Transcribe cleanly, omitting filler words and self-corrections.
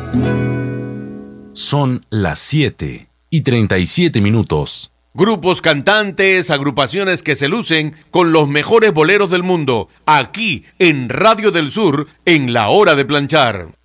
Son las 7:37. Grupos cantantes, agrupaciones que se lucen con los mejores boleros del mundo, aquí en Radio del Sur, en La Hora de Planchar.